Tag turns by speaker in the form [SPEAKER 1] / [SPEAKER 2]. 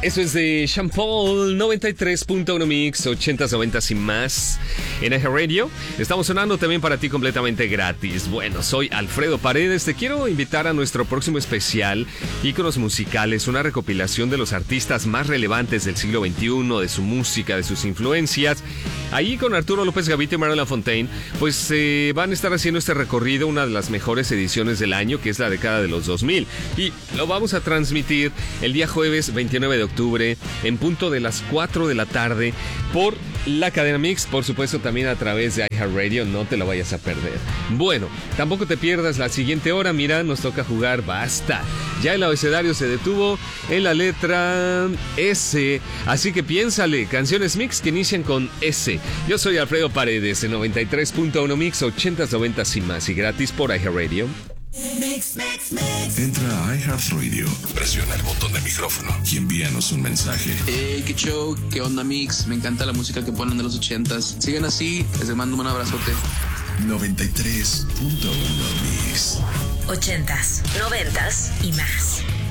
[SPEAKER 1] Eso es de Sean Paul, 93.1 Mix, 80s, 90s y más. En Eje Radio estamos sonando también para ti completamente gratis. Bueno, soy Alfredo Paredes. Te quiero invitar a nuestro próximo especial, Íconos Musicales, una recopilación de los artistas más relevantes del siglo XXI, de su música, de sus influencias. Ahí con Arturo López Gavito y Manuela Fontaine, pues van a estar haciendo este recorrido, una de las mejores ediciones del año, que es la década de los 2000. Y lo vamos a transmitir el día jueves 29 de octubre, en punto de las 4 de la tarde, por la cadena Mix, por supuesto también a través de iHeartRadio, no te la vayas a perder. Bueno, tampoco te pierdas la siguiente hora, mira, nos toca jugar Basta. Ya el abecedario se detuvo en la letra S, así que piénsale, canciones Mix que inician con S. Yo soy Alfredo Paredes, en 93.1 Mix, 80s, 90s y más, y gratis por iHeartRadio.
[SPEAKER 2] Entra a iHeartRadio, presiona el botón de micrófono y envíanos un mensaje.
[SPEAKER 3] Hey, qué show, qué onda Mix, me encanta la música que ponen de los 80s. Sigan así, les mando un abrazote.
[SPEAKER 2] 93.1 Mix.
[SPEAKER 4] 80s, 90s y más.